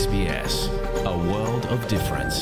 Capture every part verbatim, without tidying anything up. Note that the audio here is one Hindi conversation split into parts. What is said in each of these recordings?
S B S, a world of difference.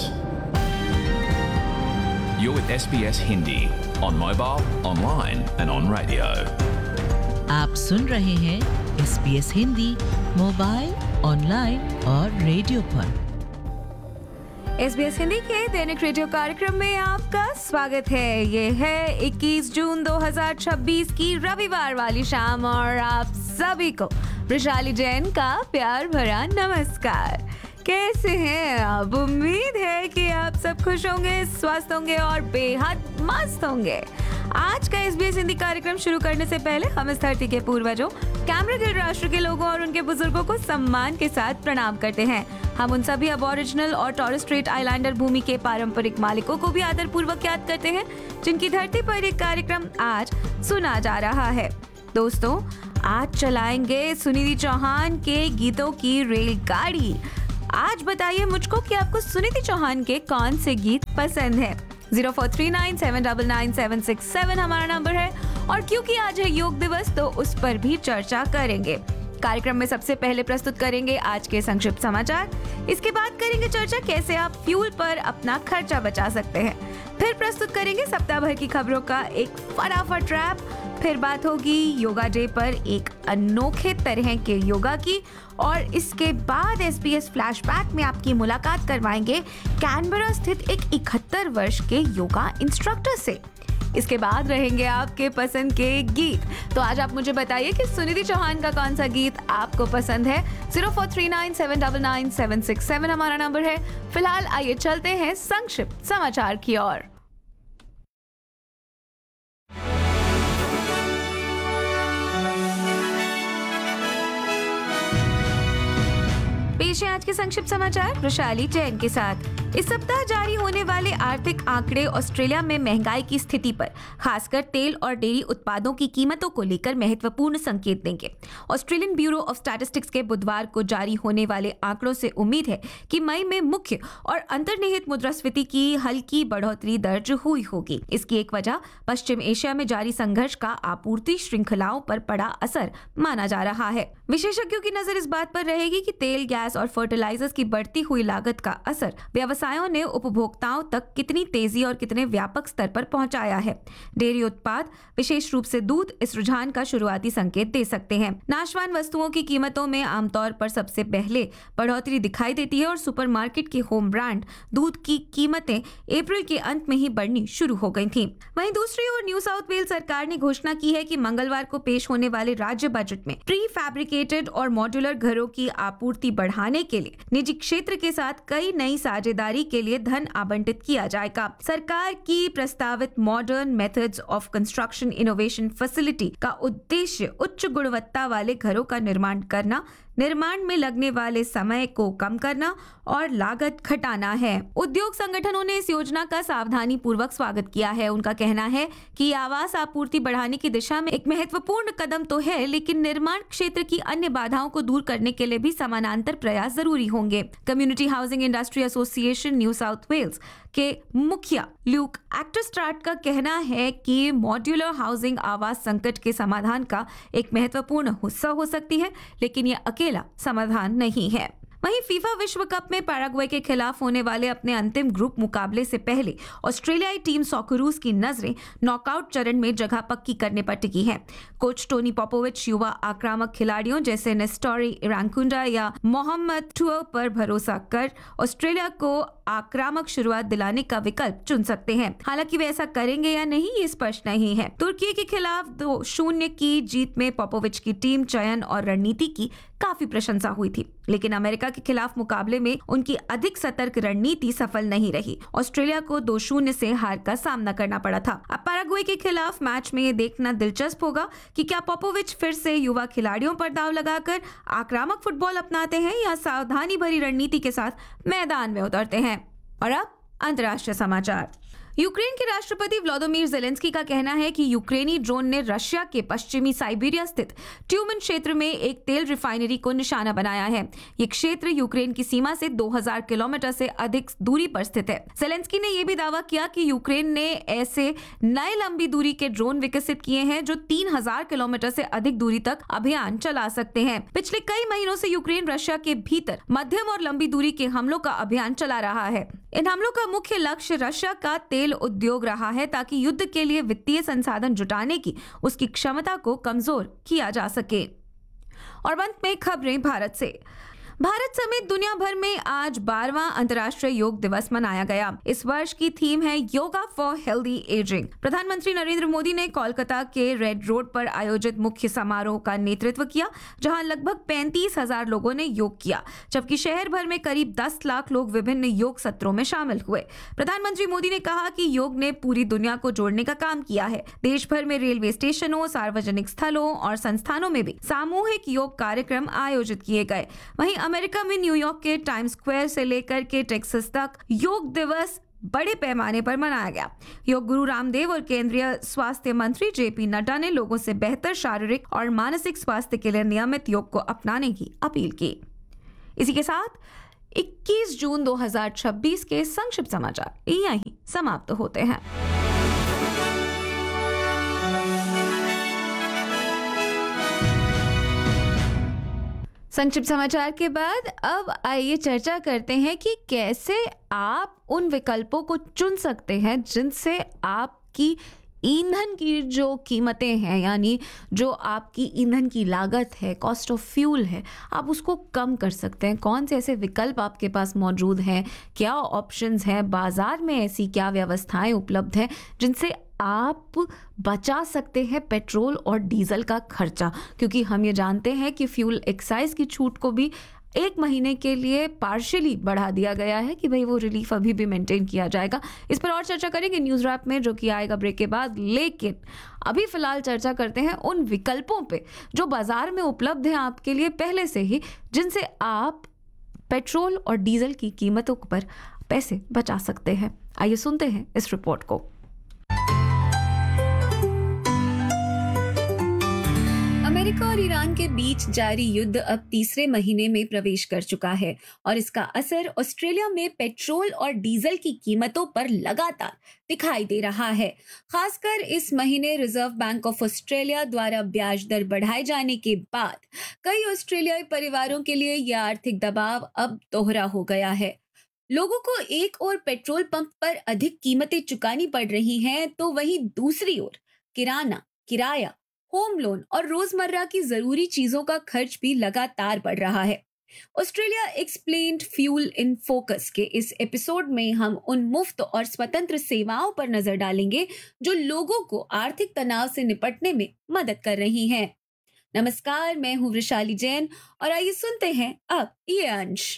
You're with S B S Hindi on mobile, online and on radio. आप सुन रहे हैं S B S Hindi mobile, online और रेडियो पर। एस बी एस हिंदी के दैनिक रेडियो कार्यक्रम में आपका स्वागत है। ये है इक्कीस जून दो हज़ार छब्बीस की रविवार वाली शाम और आप सभी को वृषाली जैन का प्यार भरा नमस्कार। कैसे हैं आप? उम्मीद है कि आप सब खुश होंगे, स्वस्थ होंगे और बेहद मस्त होंगे। आज का एस बी एस हिंदी कार्यक्रम शुरू करने से पहले हम इस धरती के पूर्वजों, कैमरागिर राष्ट्र के लोगों और उनके बुजुर्गों को सम्मान के साथ प्रणाम करते हैं। हम उन सभी अबॉरिजिनल और टॉरस स्ट्रेट आइलैंडर भूमि के पारंपरिक मालिकों को भी आदर पूर्वक याद करते हैं, जिनकी धरती पर एक कार्यक्रम आज सुना जा रहा है। दोस्तों, आज चलाएंगे सुनिधि चौहान के गीतों की रेलगाड़ी। आज बताइए मुझको कि आपको सुनिधि चौहान के कौन से गीत पसंद है। Zero four three nine seven nine nine seven six seven हमारा नंबर है और क्योंकि आज है योग दिवस तो उस पर भी चर्चा करेंगे। कार्यक्रम में सबसे पहले प्रस्तुत करेंगे आज के संक्षिप्त समाचार। इसके बाद करेंगे चर्चा कैसे आप फ्यूल पर अपना खर्चा बचा सकते हैं। फिर प्रस्तुत करेंगे सप्ताह भर की खबरों का एक फटाफट रैप। फिर बात होगी योगा डे पर एक अनोखे तरह के योगा की और इसके बाद एस बी एस फ्लैशबैक में आपकी मुलाकात करवाएंगे कैनबरा स्थित एक इकहत्तर वर्ष के योगा इंस्ट्रक्टर से। इसके बाद रहेंगे आपके पसंद के गीत। तो आज आप मुझे बताइए कि सुनिधि चौहान का कौन सा गीत आपको पसंद है। Zero four three nine seven nine nine seven six seven हमारा नंबर है। फिलहाल आइए चलते हैं संक्षिप्त समाचार की ओर। पेश है आज के संक्षिप्त समाचार वृषाली जैन के साथ। इस सप्ताह जारी होने वाले आर्थिक आंकड़े ऑस्ट्रेलिया में महंगाई की स्थिति पर, खासकर तेल और डेयरी उत्पादों की कीमतों को लेकर महत्वपूर्ण संकेत देंगे। ऑस्ट्रेलियन ब्यूरो ऑफ स्टैटिस्टिक्स के बुधवार को जारी होने वाले आंकड़ों से उम्मीद है कि मई में मुख्य और अंतर्निहित मुद्रास्फीति की हल्की बढ़ोतरी दर्ज हुई होगी। इसकी एक वजह पश्चिम एशिया में जारी संघर्ष का आपूर्ति श्रृंखलाओं पर पड़ा असर माना जा रहा है। विशेषज्ञों की नजर इस बात पर रहेगी कि तेल, गैस और फर्टिलाइजर्स की बढ़ती हुई लागत का असर व्यवसायों ने उपभोक्ताओं तक कितनी तेजी और कितने व्यापक स्तर पर पहुंचाया है। डेयरी उत्पाद, विशेष रूप से दूध, इस रुझान का शुरुआती संकेत दे सकते हैं। नाशवान वस्तुओं की कीमतों में आमतौर पर सबसे पहले बढ़ोतरी दिखाई देती है और सुपरमार्केट के होम ब्रांड दूध की कीमतें अप्रैल के अंत में ही बढ़नी शुरू हो गई थीं। वहीं दूसरी ओर न्यू साउथ वेल्स सरकार ने घोषणा की है कि मंगलवार को पेश होने वाले राज्य बजट में प्री फैब्रिकेटेड और मॉड्यूलर घरों की आपूर्ति बढ़ाने के लिए निजी क्षेत्र के साथ कई नई साझेदारी के लिए धन आवंटित किया जाएगा। सरकार की प्रस्तावित modern methods of construction innovation facility का उद्देश्य उच्च गुणवत्ता वाले घरों का निर्माण करना, निर्माण में लगने वाले समय को कम करना और लागत घटाना है। उद्योग संगठनों ने इस योजना का सावधानी पूर्वक स्वागत किया है। उनका कहना है कि आवास आपूर्ति बढ़ाने की दिशा में एक महत्वपूर्ण कदम तो है, लेकिन निर्माण क्षेत्र की अन्य बाधाओं को दूर करने के लिए भी समानांतर प्रयास जरूरी होंगे। Community housing industry association new south Wales के मुखिया ल्यूक एक्टरस्ट्राट का कहना है कि मॉड्यूलर हाउसिंग आवास संकट के समाधान का एक महत्वपूर्ण हिस्सा हो सकती है, लेकिन यह अकेला समाधान नहीं है। वहीं फीफा विश्व कप में पैराग्वे के खिलाफ होने वाले अपने अंतिम ग्रुप मुकाबले से पहले ऑस्ट्रेलियाई टीम सॉकरूज की नजरें नॉकआउट चरण में जगह पक्की करने पर टिकी हैं। कोच टोनी पोपोविच युवा आक्रामक खिलाड़ियों जैसे नेस्टोरी इरांकुंडा या मोहम्मद टुअ पर भरोसा कर ऑस्ट्रेलिया को आक्रामक शुरुआत दिलाने का विकल्प चुन सकते हैं। हालांकि वे ऐसा करेंगे या नहीं ये स्पष्ट नहीं है। तुर्की के खिलाफ दो शून्य की जीत में पोपोविच की टीम चयन और रणनीति की काफी प्रशंसा हुई थी, लेकिन अमेरिका के खिलाफ मुकाबले में उनकी अधिक सतर्क रणनीति सफल नहीं रही। ऑस्ट्रेलिया को दो शून्य से हार का सामना करना पड़ा था। अब पैराग्वे के खिलाफ मैच में ये देखना दिलचस्प होगा कि क्या पोपोविच फिर से युवा खिलाड़ियों पर दाव लगाकर आक्रामक फुटबॉल अपनाते हैं या सावधानी भरी रणनीति के साथ मैदान में उतरते हैं। और अब अंतर्राष्ट्रीय समाचार। यूक्रेन के राष्ट्रपति व्लादिमीर ज़ेलेंस्की का कहना है कि यूक्रेनी ड्रोन ने रशिया के पश्चिमी साइबेरिया स्थित ट्यूमन क्षेत्र में एक तेल रिफाइनरी को निशाना बनाया है। ये क्षेत्र यूक्रेन की सीमा से दो हज़ार किलोमीटर से अधिक दूरी पर स्थित है। ज़ेलेंस्की ने यह भी दावा किया कि यूक्रेन ने ऐसे नए लंबी दूरी के ड्रोन विकसित किए हैं जो तीन हज़ार किलोमीटर से अधिक दूरी तक अभियान चला सकते हैं। पिछले कई महीनों से यूक्रेन रशिया के भीतर मध्यम और लंबी दूरी के हमलों का अभियान चला रहा है। इन हमलों का मुख्य लक्ष्य रशिया का तेल उद्योग रहा है ताकि युद्ध के लिए वित्तीय संसाधन जुटाने की उसकी क्षमता को कमजोर किया जा सके। और अंत में खबरें भारत से। भारत समेत दुनिया भर में आज बारहवां अंतर्राष्ट्रीय योग दिवस मनाया गया। इस वर्ष की थीम है योगा फॉर हेल्दी एजिंग। प्रधानमंत्री नरेंद्र मोदी ने कोलकाता के रेड रोड पर आयोजित मुख्य समारोह का नेतृत्व किया, जहां लगभग पैंतीस हजार लोगों ने योग किया, जबकि शहर भर में करीब दस लाख लोग विभिन्न योग सत्रों में शामिल हुए। प्रधानमंत्री मोदी ने कहा कि योग ने पूरी दुनिया को जोड़ने का काम किया है। देश भर में रेलवे स्टेशनों, सार्वजनिक स्थलों और संस्थानों में भी सामूहिक योग कार्यक्रम आयोजित किए गए। वहीं अमेरिका में न्यूयॉर्क के टाइम्स स्क्वायर से लेकर के टेक्सास तक योग दिवस बड़े पैमाने पर मनाया गया। योग गुरु रामदेव और केंद्रीय स्वास्थ्य मंत्री जेपी नड्डा ने लोगों से बेहतर शारीरिक और मानसिक स्वास्थ्य के लिए नियमित योग को अपनाने की अपील की। इसी के साथ इक्कीस जून दो हज़ार छब्बीस के संक्षिप्त समाचार यहीं समाप्त होते हैं। संक्षिप्त समाचार के बाद अब आइए चर्चा करते हैं कि कैसे आप उन विकल्पों को चुन सकते हैं जिनसे आपकी ईंधन की जो कीमतें हैं, यानी जो आपकी ईंधन की लागत है, कॉस्ट ऑफ फ्यूल है, आप उसको कम कर सकते हैं। कौन से ऐसे विकल्प आपके पास मौजूद हैं, क्या ऑप्शंस हैं, बाजार में ऐसी क्या व्यवस्थाएं उपलब्ध हैं जिनसे आप बचा सकते हैं पेट्रोल और डीजल का खर्चा। क्योंकि हम ये जानते हैं कि फ्यूल एक्साइज की छूट को भी एक महीने के लिए पार्शियली बढ़ा दिया गया है कि भाई वो रिलीफ अभी भी मेंटेन किया जाएगा। इस पर और चर्चा करेंगे न्यूज़ रैप में, जो कि आएगा ब्रेक के बाद। लेकिन अभी फिलहाल चर्चा करते हैं उन विकल्पों पे जो बाजार में उपलब्ध हैं आपके लिए पहले से ही, जिनसे आप पेट्रोल और डीजल की कीमतों पर पैसे बचा सकते हैं। आइए सुनते हैं इस रिपोर्ट को। अमेरिका और ईरान के बीच जारी युद्ध अब तीसरे महीने में प्रवेश कर चुका है और इसका असर ऑस्ट्रेलिया में पेट्रोल और डीजल की कीमतों पर लगातार दिखाई दे रहा है। खासकर इस महीने रिजर्व बैंक ऑफ ऑस्ट्रेलिया द्वारा ब्याज दर बढ़ाए जाने के बाद कई ऑस्ट्रेलियाई परिवारों के लिए यह आर्थिक दबाव अब दोहरा हो गया है। लोगों को एक ओर पेट्रोल पंप पर अधिक कीमतें चुकानी पड़ रही हैं, तो वहीं दूसरी ओर किराना, किराया, होम लोन और रोजमर्रा की जरूरी चीजों का खर्च भी लगातार बढ़ रहा है। Australia explained fuel in focus के इस एपिसोड में हम उन मुफ्त और स्वतंत्र सेवाओं पर नजर डालेंगे जो लोगों को आर्थिक तनाव से निपटने में मदद कर रही हैं। नमस्कार, मैं हूं वृशाली जैन और आइए सुनते हैं अब ये अंश।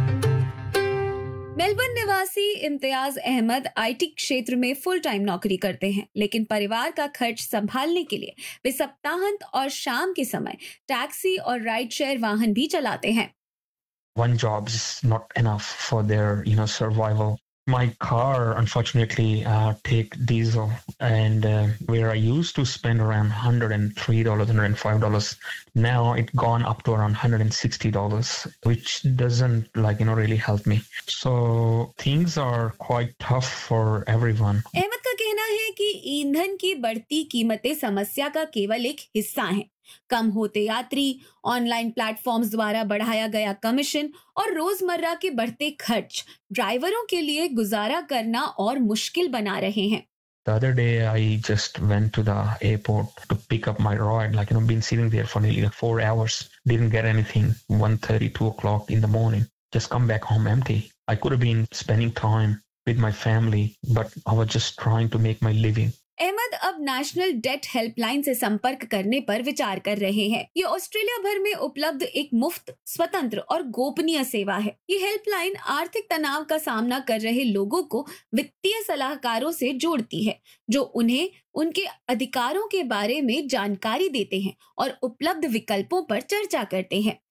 मेलबर्न निवासी इम्तियाज अहमद आईटी क्षेत्र में फुल टाइम नौकरी करते हैं, लेकिन परिवार का खर्च संभालने के लिए वे सप्ताहांत और शाम के समय टैक्सी और राइड शेयर वाहन भी चलाते हैं। One job is not enough for their, you know, survival. My car, unfortunately, uh, take diesel, and uh, where I used to spend around one hundred three dollars, one hundred five dollars, now it's gone up to around one hundred sixty dollars, which doesn't, like, you know, really help me. So things are quite tough for everyone. Ahmad का कहना है कि ईंधन की बढ़ती कीमतें समस्या का केवल एक हिस्सा हैं। कम होते यात्री, ऑनलाइन प्लेटफॉर्म्स द्वारा बढ़ाया गया कमीशन और रोजमर्रा के बढ़ते खर्च ड्राइवरों के लिए गुजारा करना और मुश्किल बना रहे हैं। The other day, I just went to the airport to pick up my ride. Like, you know, been sitting there for nearly like four hours. Didn't get anything. one thirty, two o'clock in the morning. Just come back home empty. I could have been spending time with my family, but I was just trying to make my living. Ahmad अब नेशनल डेट हेल्पलाइन से संपर्क करने पर विचार कर रहे हैं। ये ऑस्ट्रेलिया भर में उपलब्ध एक मुफ्त, स्वतंत्र और गोपनीय सेवा है। ये हेल्पलाइन आर्थिक तनाव का सामना कर रहे लोगों को वित्तीय सलाहकारों से जोड़ती है, जो उन्हें उनके अधिकारों के बारे में जानकारी देते हैं और उपलब्ध विकल्पों पर चर्चा करते हैं।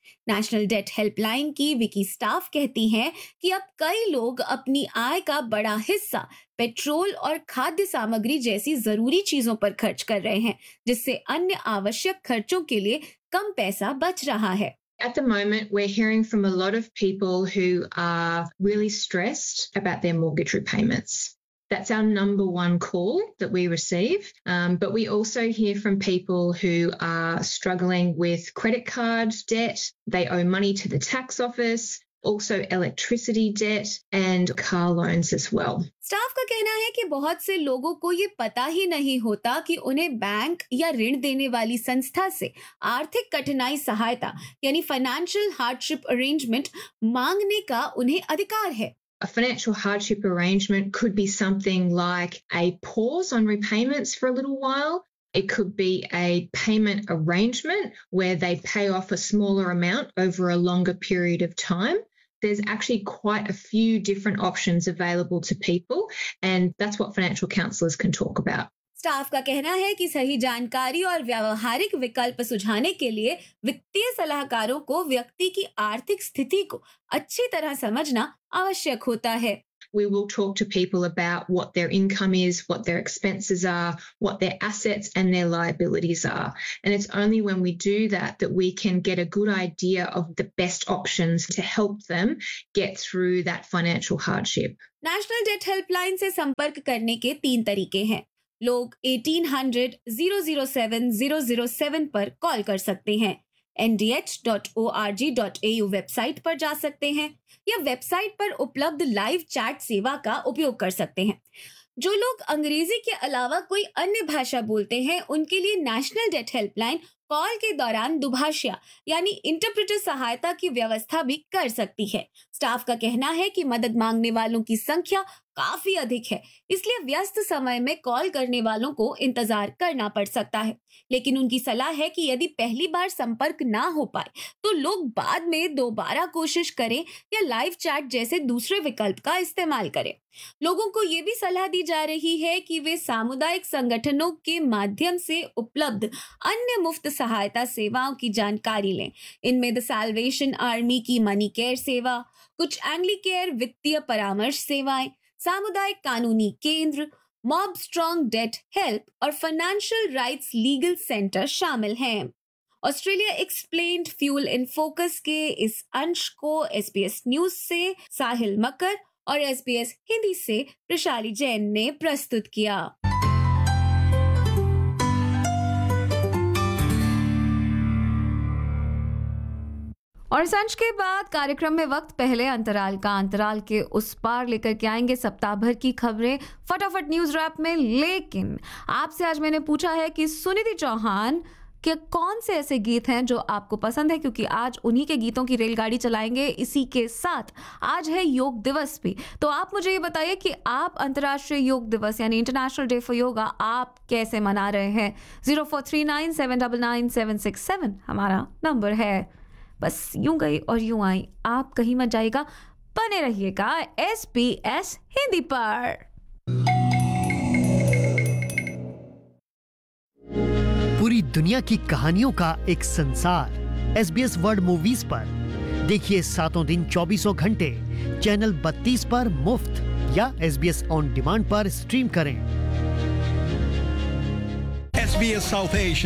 नेशनल डेट हेल्पलाइन की विकी स्टाफ कहती हैं कि अब कई लोग अपनी आय का बड़ा हिस्सा पेट्रोल और खाद्य सामग्री जैसी जरूरी चीजों पर खर्च कर रहे हैं, जिससे अन्य आवश्यक खर्चों के लिए कम पैसा बच रहा है। At the moment, we're hearing from a lot of people who are really stressed about their mortgage repayments. That's our number one call that we receive. Um, but we also hear from people who are struggling with credit card debt. They owe money to the tax office, also electricity debt and car loans as well. Staff का कहना है कि बहुत से लोगों को ये पता ही नहीं होता कि उन्हें बैंक या ऋण देने वाली संस्था से आर्थिक कठिनाई सहायता यानी फाइनेंशियल हार्डशिप अरेंजमेंट मांगने का उन्हें अधिकार है। A financial hardship arrangement could be something like a pause on repayments for a little while. It could be a payment arrangement where they pay off a smaller amount over a longer period of time. There's actually quite a few different options available to people, and that's what financial counsellors can talk about. Staff का कहना है कि सही जानकारी और व्यावहारिक विकल्प सुझाने के लिए वित्तीय सलाहकारों को व्यक्ति की आर्थिक स्थिति को अच्छी तरह समझना आवश्यक होता है। We will talk to people about what their income is, what their expenses are, what their assets and their liabilities are. And it's only when we do that that we can get a good idea of the best options to help them get through that financial hardship. National date helpline से संपर्क करने के तीन तरीके हैं। लोग अठारह सौ, zero zero seven, zero zero seven पर कॉल कर सकते हैं, N D H dot O R G dot A you website पर जा सकते हैं या वेबसाइट पर उपलब्ध लाइव चैट सेवा का उपयोग कर सकते हैं। जो लोग अंग्रेजी के अलावा कोई अन्य भाषा बोलते हैं, उनके लिए नेशनल डेट हेल्पलाइन कॉल के दौरान दुभाषिया यानी इंटरप्रेटर सहायता की व्यवस्था भी कर सकती है। स्टाफ का कहना है कि मदद मांगने वालों की संख्या काफी अधिक है, इसलिए व्यस्त समय में कॉल करने वालों को इंतजार करना पड़ सकता है। लेकिन उनकी सलाह है कि यदि पहली बार संपर्क ना हो पाए तो लोग बाद में दोबारा कोशिश करें या लाइव चैट जैसे दूसरे विकल्प का इस्तेमाल करें। लोगों को ये भी सलाह दी जा रही है कि वे सामुदायिक संगठनों के माध्यम से उपलब्ध अन्य मुफ्त सहायता सेवाओं की जानकारी लें। इनमें द साल्वेशन आर्मी की मनी केयर सेवा, कुछ एंग्लिकेयर वित्तीय परामर्श सेवाएं, सामुदायिक कानूनी केंद्र, मॉब स्ट्रॉन्ग डेट हेल्प और फाइनेंशियल राइट्स लीगल सेंटर शामिल हैं। Australia explained fuel in focus के इस अंश को एसबीएस न्यूज से साहिल मकर और एसबीएस हिंदी से वैशाली जैन ने प्रस्तुत किया। और संच के बाद कार्यक्रम में वक्त पहले अंतराल का, अंतराल के उस पार लेकर के आएंगे सप्ताह भर की खबरें फटाफट न्यूज रैप में। लेकिन आपसे आज मैंने पूछा है कि सुनिधि चौहान के कौन से ऐसे गीत हैं जो आपको पसंद है, क्योंकि आज उन्हीं के गीतों की रेलगाड़ी चलाएंगे। इसी के साथ आज है योग दिवस भी, तो आप मुझे ये बताइए कि आप अंतर्राष्ट्रीय योग दिवस यानी इंटरनेशनल डे फॉर योगा आप कैसे मना रहे हैं। Zero four three nine seven double nine seven six seven हमारा नंबर है। बस यूं गई और यूं आई, आप कहीं मत जाइएगा, बने रहिएगा एसबीएस हिंदी पर। पूरी दुनिया की कहानियों का एक संसार एसबीएस वर्ल्ड मूवीज पर देखिए सातों दिन चौबीसों घंटे चैनल बत्तीस पर मुफ्त या एसबीएस ऑन डिमांड पर स्ट्रीम करें। SBS south Asia